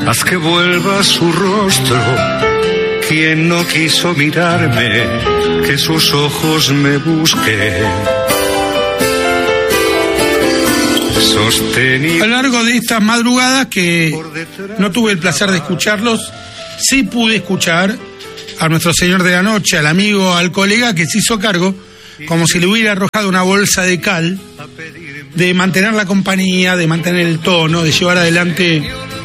haz que vuelva su rostro. Quien no quiso mirarme, que sus ojos me busquen. A lo largo de estas madrugadas que no tuve el placer de escucharlos, sí pude escuchar a nuestro señor de la noche, al amigo, al colega que se hizo cargo, como si le hubiera arrojado una bolsa de cal, de mantener la compañía, de mantener el tono, de llevar adelante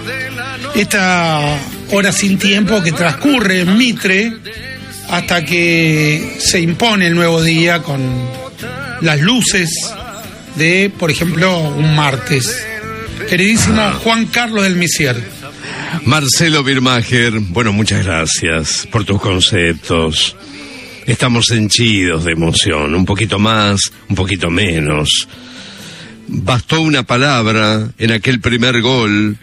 esta hora sin tiempo que transcurre en Mitre hasta que se impone el nuevo día con las luces de, por ejemplo, un martes. Queridísimo Juan Carlos del Misier. Marcelo Birmacher, bueno, muchas gracias por tus conceptos. Estamos henchidos de emoción, un poquito más, un poquito menos. Bastó una palabra en aquel primer gol,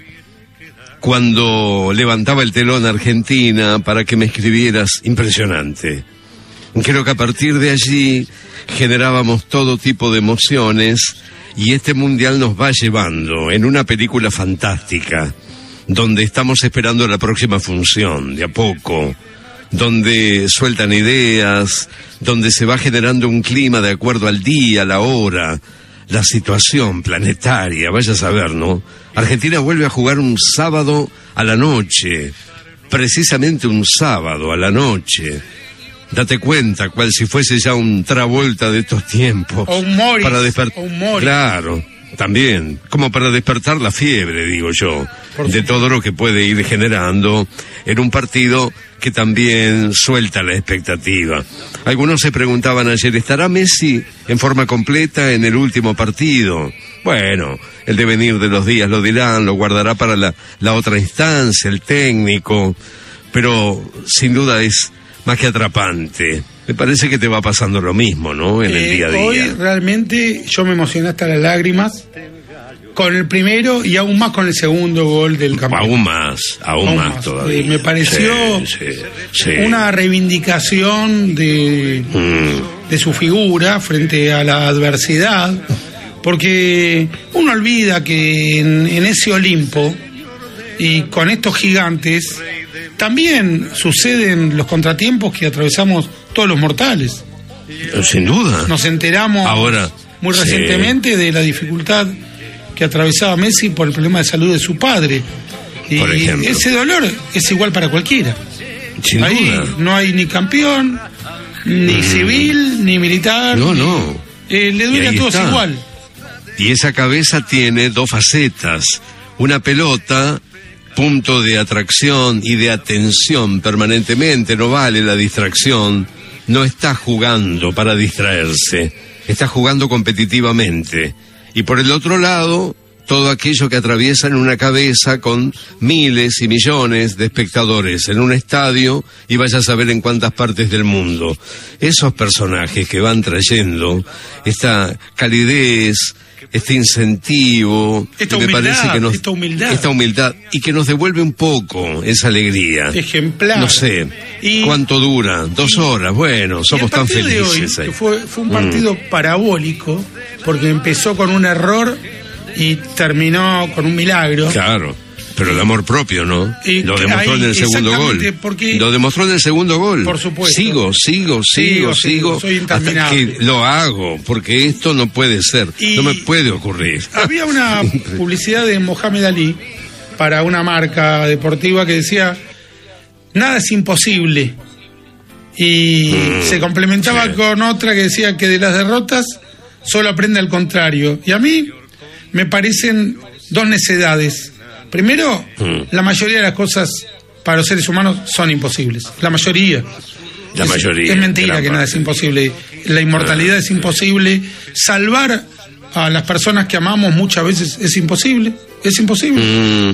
cuando levantaba el telón Argentina, para que me escribieras impresionante. Creo que a partir de allí generábamos todo tipo de emociones y este mundial nos va llevando en una película fantástica, donde estamos esperando la próxima función, de a poco, donde sueltan ideas, donde se va generando un clima de acuerdo al día, la hora, la situación planetaria, vaya a saber, ¿no? Argentina vuelve a jugar un sábado a la noche, precisamente un sábado a la noche. Date cuenta, cual si fuese ya un Travolta de estos tiempos. O un Morris. Para despertar. Claro, también. Como para despertar la fiebre, digo yo, de todo lo que puede ir generando en un partido que también suelta la expectativa. Algunos se preguntaban ayer, ¿estará Messi en forma completa en el último partido? Bueno, el devenir de los días lo dirán, lo guardará para la otra instancia, el técnico, pero sin duda es más que atrapante. Me parece que te va pasando lo mismo, ¿no? En el día a día. Hoy realmente yo me emocioné hasta las lágrimas con el primero y aún más con el segundo gol del campeón. Aún más todavía. Me pareció una reivindicación de su figura frente a la adversidad, porque uno olvida que en ese Olimpo y con estos gigantes también suceden los contratiempos que atravesamos todos los mortales. Sin duda. Nos enteramos ahora muy recientemente de la dificultad que atravesaba Messi por el problema de salud de su padre. Y por ejemplo, ese dolor es igual para cualquiera. Sin ahí duda. No hay ni campeón, ni civil, ni militar. No. Le duele a todos igual. Y esa cabeza tiene dos facetas. Una pelota, punto de atracción y de atención permanentemente, no vale la distracción, no está jugando para distraerse, está jugando competitivamente. Y por el otro lado, todo aquello que atraviesa en una cabeza con miles y millones de espectadores en un estadio y vaya a saber en cuántas partes del mundo. Esos personajes que van trayendo esta calidez, este incentivo, esta humildad, me parece que esta humildad y que nos devuelve un poco esa alegría. Ejemplar. No sé cuánto dura, 2 horas, bueno, somos tan felices. Hoy, fue un partido parabólico, porque empezó con un error y terminó con un milagro. Claro. Pero el amor propio, ¿no? Y lo demostró en el segundo gol. Lo demostró en el segundo gol. Por supuesto. Sigo. Soy hasta que lo hago, porque esto no puede ser. No me puede ocurrir. Había una publicidad de Mohamed Ali para una marca deportiva que decía: nada es imposible. Y se complementaba con otra que decía que de las derrotas solo aprende al contrario. Y a mí me parecen dos necedades. Primero, la mayoría de las cosas para los seres humanos son imposibles. La mayoría. Es mentira que nada es imposible. La inmortalidad es imposible. Salvar a las personas que amamos muchas veces es imposible. Es imposible.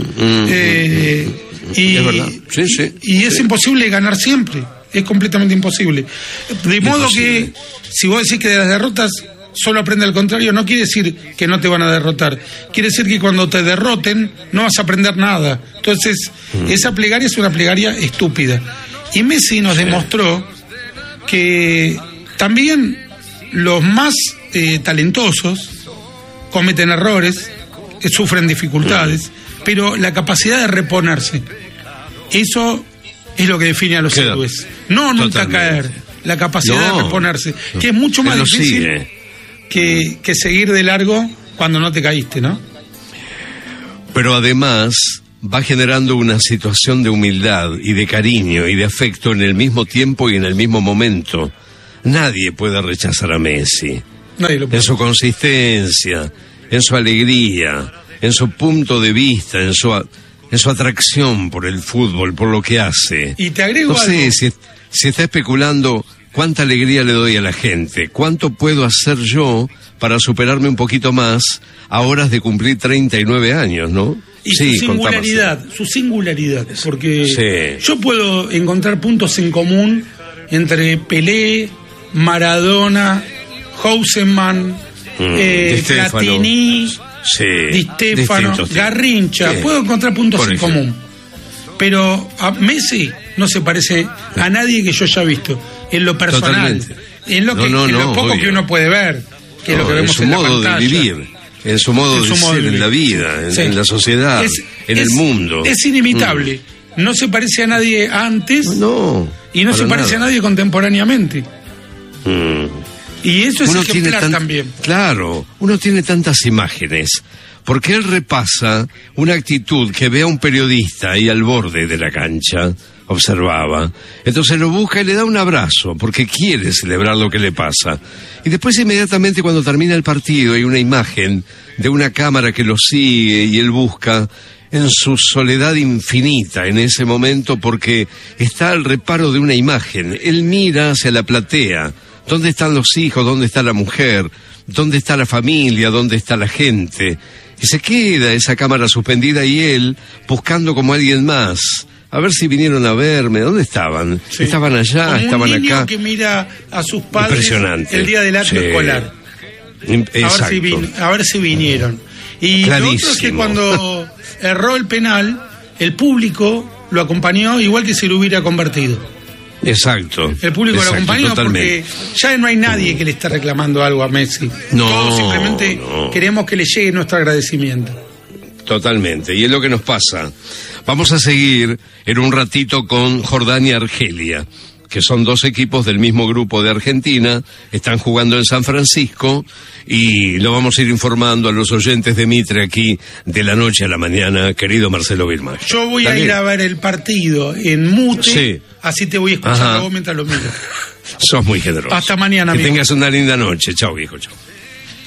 Es verdad. Y es imposible ganar siempre. Es completamente imposible. De modo que, si vos decís que de las derrotas solo aprende al contrario, no quiere decir que no te van a derrotar. Quiere decir que cuando te derroten no vas a aprender nada. Entonces, esa plegaria es una plegaria estúpida. Y Messi nos demostró que también los más talentosos cometen errores, sufren dificultades, pero la capacidad de reponerse. Eso es lo que define a los héroes. No nunca caer, la capacidad de reponerse, que es mucho más difícil que seguir de largo cuando no te caíste, ¿no? Pero además va generando una situación de humildad y de cariño y de afecto en el mismo tiempo y en el mismo momento. Nadie puede rechazar a Messi. Nadie lo puede. En su consistencia, en su alegría, en su punto de vista, en su atracción por el fútbol, por lo que hace. Y te agrego algo. No sé si está especulando cuánta alegría le doy a la gente, cuánto puedo hacer yo para superarme un poquito más a horas de cumplir 39 años, ¿no? Y su singularidad, porque yo puedo encontrar puntos en común entre Pelé, Maradona, Houseman, Platini, Di Stéfano, Garrincha. Puedo encontrar puntos en común, pero a Messi no se parece a nadie que yo haya visto en lo personal. Totalmente. En lo poco que uno puede ver, que es lo que vemos en la pantalla. En su modo de vivir, en su modo de ser en la vida, en la sociedad, en el mundo. Es inimitable. No se parece a nadie antes y no se parece a nadie contemporáneamente. Y eso es ejemplar también. Claro, uno tiene tantas imágenes, porque él repasa una actitud que ve a un periodista ahí al borde de la cancha, observaba, entonces lo busca y le da un abrazo, porque quiere celebrar lo que le pasa. Y después inmediatamente cuando termina el partido hay una imagen de una cámara que lo sigue y él busca en su soledad infinita en ese momento, porque está al reparo de una imagen. Él mira hacia la platea. ¿Dónde están los hijos? ¿Dónde está la mujer? ¿Dónde está la familia? ¿Dónde está la gente? Y se queda esa cámara suspendida y él buscando como alguien más. A ver si vinieron a verme. ¿Dónde estaban? Sí. Estaban allá, como estaban un niño acá. Que mira a sus padres Impresionante. El día del acto escolar. A ver si vinieron. Y lo otro es que cuando erró el penal, el público lo acompañó igual que si lo hubiera convertido. Exacto. El público lo acompañó porque ya no hay nadie que le está reclamando algo a Messi. Todos simplemente queremos que le llegue nuestro agradecimiento. Totalmente, y es lo que nos pasa. Vamos a seguir en un ratito con Jordania y Argelia, que son dos equipos del mismo grupo de Argentina, están jugando en San Francisco y lo vamos a ir informando a los oyentes de Mitre aquí de la noche a la mañana, querido Marcelo Birmach. Yo voy a ir a ver el partido en mute, así te voy escuchando vos mientras lo miro. Sos muy generoso. Hasta mañana, que amigo. tengas una linda noche. Chao, viejo, chao.